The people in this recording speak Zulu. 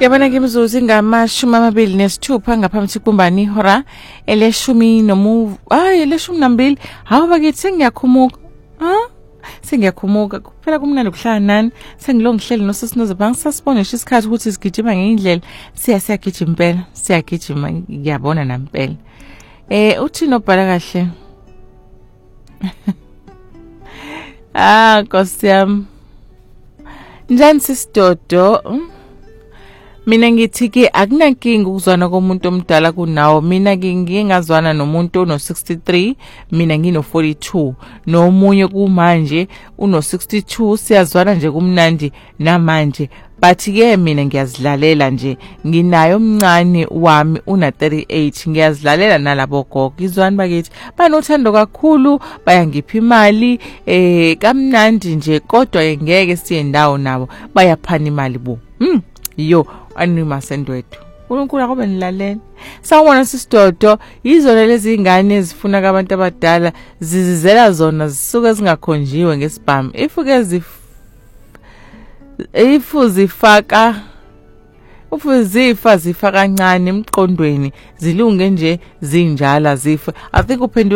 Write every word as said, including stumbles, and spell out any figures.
Yabona ngimzuzu ingamashumi amabili nesithupha ngaphambi kumbani ihora eleshumi nomu hayi eleshumi nambili hawu bakithi sengiyakhumuka ha sengiyakhumuka kuphela kumnandi kuhlala nani sengilongihleli nosisinoze bangisasibone nje isikhathi ukuthi sigijima ngeindlela siya siyagijima impela siyagijima ngiyabona nampela eh uthi nobhala kahle ah Nkosiyami njani sisidodo mina ngithi ke akunankinga ukuzwana komuntu omdala kunawo mina ngingazwana nomuntu ono sixty-three mina ngino forty-two nomunye kumanje uno sixty-two siyazwana nje kumnandi namanje but ke mina ngiyazidlalela nje nginayo omncane wami una thirty-eight ngiyazidlalela nalabo gogo izwani bakithi banothando kakhulu bayangipha imali eh kamnandi nje kodwa ngeke siye ndawo nabo bayaphana imali bo hm yo animasendwethu uNkulunkulu akobe nilalela sawubona sisidodo izona lezi ingane ezifuna abantu abadala zizizela zona zisuke zingakhonjiwe ngesibhamu ifuke zif ifu zifaka ufu zifa zifa kancane emqondweni zilunge nje zinjala zifa I think uphendwe